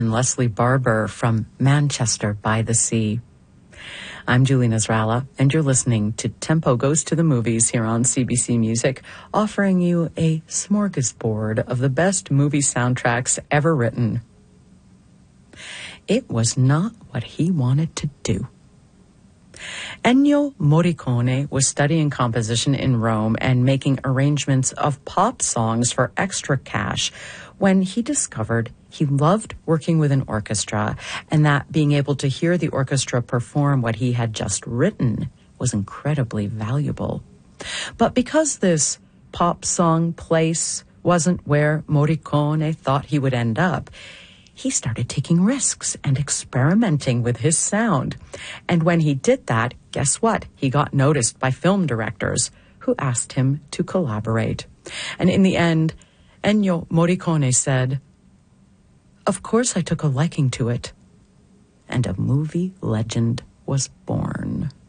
and Leslie Barber from Manchester by the Sea. I'm Julie Nasrallah, and you're listening to Tempo Goes to the Movies here on CBC Music, offering you a smorgasbord of the best movie soundtracks ever written. It was not what he wanted to do. Ennio Morricone was studying composition in Rome and making arrangements of pop songs for extra cash when he discovered he loved working with an orchestra and that being able to hear the orchestra perform what he had just written was incredibly valuable. But because this pop song place wasn't where Morricone thought he would end up, he started taking risks and experimenting with his sound. And when he did that, guess what? He got noticed by film directors who asked him to collaborate. And in the end, Ennio Morricone said, "Of course I took a liking to it." And a movie legend was born.